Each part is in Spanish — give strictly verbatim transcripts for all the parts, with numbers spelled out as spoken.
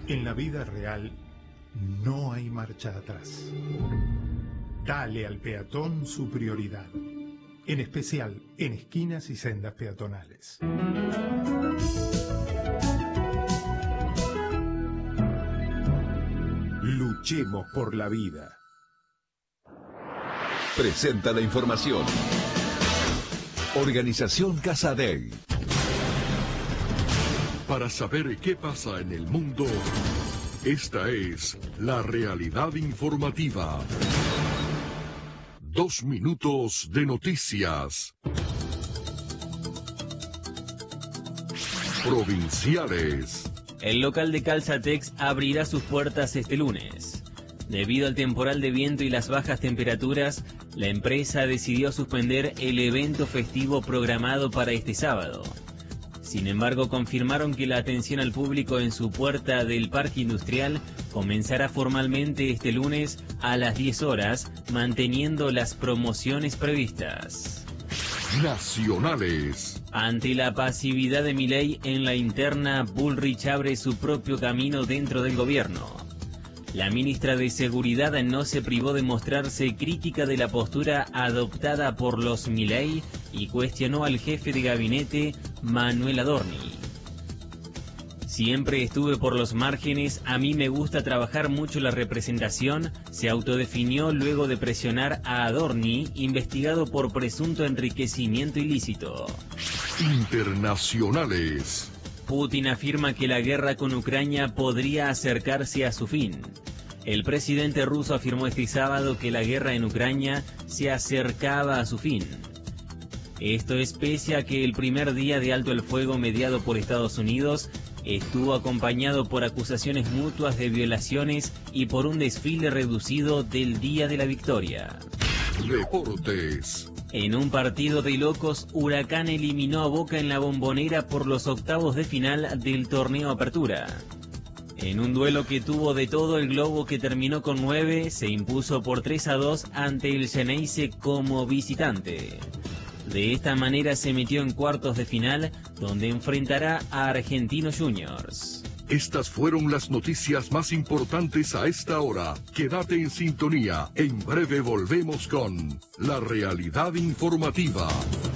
En la vida real no hay marcha atrás. Dale al peatón su prioridad, en especial en esquinas y sendas peatonales. Luchemos por la vida. Presenta la información. Organización Casadei. Para saber qué pasa en el mundo, esta es la realidad informativa. Dos minutos de noticias. Provinciales. El local de Calzatex abrirá sus puertas este lunes. Debido al temporal de viento y las bajas temperaturas, la empresa decidió suspender el evento festivo programado para este sábado. Sin embargo, confirmaron que la atención al público en su puerta del Parque Industrial comenzará formalmente este lunes a las diez horas, manteniendo las promociones previstas. Nacionales. Ante la pasividad de Milei en la interna, Bullrich abre su propio camino dentro del gobierno. La ministra de Seguridad no se privó de mostrarse crítica de la postura adoptada por los Milei y cuestionó al jefe de gabinete, Manuel Adorni. Siempre estuve por los márgenes, a mí me gusta trabajar mucho la representación, se autodefinió luego de presionar a Adorni, investigado por presunto enriquecimiento ilícito. Internacionales. Putin afirma que la guerra con Ucrania podría acercarse a su fin. El presidente ruso afirmó este sábado que la guerra en Ucrania se acercaba a su fin. Esto es pese a que el primer día de alto el fuego mediado por Estados Unidos estuvo acompañado por acusaciones mutuas de violaciones y por un desfile reducido del Día de la Victoria. Deportes. En un partido de locos, Huracán eliminó a Boca en la Bombonera por los octavos de final del torneo Apertura. En un duelo que tuvo de todo, el Globo, que terminó con nueve, se impuso por tres a dos ante el Xeneize como visitante. De esta manera se metió en cuartos de final, donde enfrentará a Argentinos Juniors. Estas fueron las noticias más importantes a esta hora. Quédate en sintonía. En breve volvemos con la realidad informativa.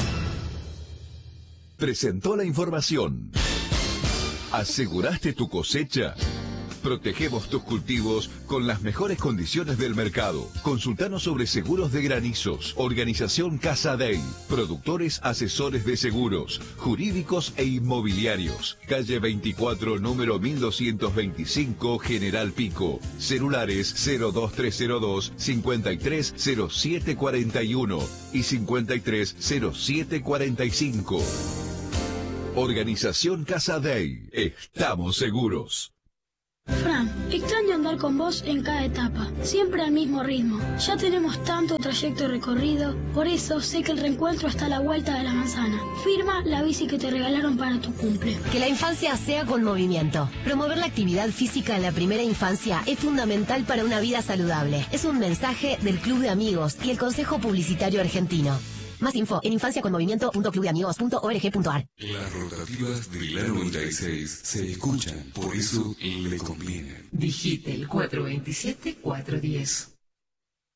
Presentó la información. ¿Aseguraste tu cosecha? Protegemos tus cultivos con las mejores condiciones del mercado. Consultanos sobre seguros de granizos. Organización Casadei. Productores asesores de seguros, jurídicos e inmobiliarios. Calle veinticuatro, número mil doscientos veinticinco, General Pico. Celulares cero dos tres cero dos, cincuenta y tres cero siete cuarenta y uno y cincuenta y tres cero siete cuarenta y cinco. Organización Casadei. Estamos seguros. Fran, extraño andar con vos en cada etapa, siempre al mismo ritmo. Ya tenemos tanto trayecto recorrido, por eso sé que el reencuentro está a la vuelta de la manzana. Firma la bici que te regalaron para tu cumple. Que la infancia sea con movimiento. Promover la actividad física en la primera infancia es fundamental para una vida saludable. Es un mensaje del Club de Amigos y el Consejo Publicitario Argentino. Más info en infancia con movimiento punto club de amigos punto org punto ar. Las rotativas de la noventa y seis se escuchan, por eso le conviene. Digite el cuatro veintisiete cuatrocientos diez.